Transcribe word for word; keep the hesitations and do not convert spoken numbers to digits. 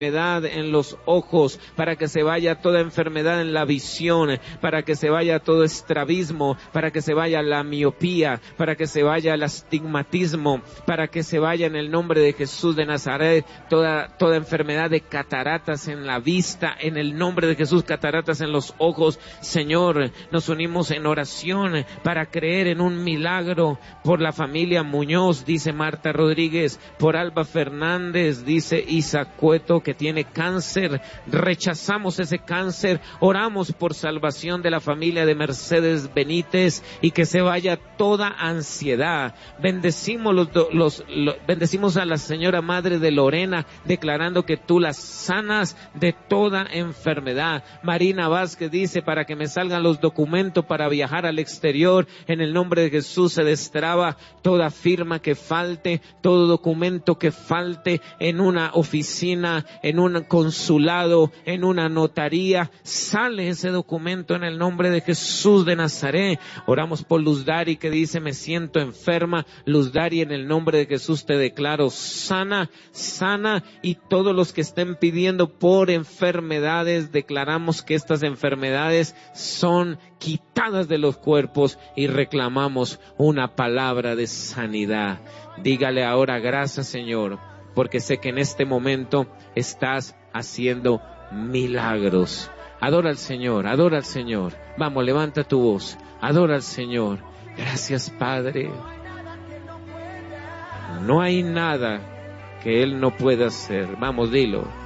enfermedad en los ojos, para que se vaya toda enfermedad en la visión, para que se vaya todo estrabismo, para que se vaya la miopía, para que se vaya el astigmatismo, para que se vaya en el nombre de Jesús de Nazaret toda, toda enfermedad de cataratas en la vista, en el nombre de Jesús, cataratas en los ojos. Señor, nos unimos en oración para creer en un milagro por la familia Muñoz, dice Marta Rodríguez, por Alba Fernández, dice Isaac Cueto, que tiene cáncer. Rechazamos ese cáncer, oramos por salvación de la familia de Mercedes Benítez y que se vaya toda ansiedad. Bendecimos los, los, los bendecimos a la señora madre de Lorena, declarando que tú las sanas de toda enfermedad. Marina Vázquez dice, para que me salgan los documentos para viajar al exterior, en el nombre de Jesús se destraba toda firma que falte, todo documento que falte en una oficina, en un consulado, en una notaría. Sale ese documento en el nombre de Jesús de Nazaret. Oramos por Luz Dari, que dice, me siento enferma. Luz Dari, en el nombre de Jesús te declaro sana, sana, y todos los que estén pidiendo por enfermedades, declaramos que estas enfermedades son quitadas de los cuerpos y reclamamos una palabra de sanidad. Dígale ahora, gracias Señor, porque sé que en este momento estás haciendo milagros. Adora al Señor, adora al Señor. Vamos, levanta tu voz, adora al Señor. Gracias, Padre. No hay nada que Él no pueda hacer. Vamos, dilo.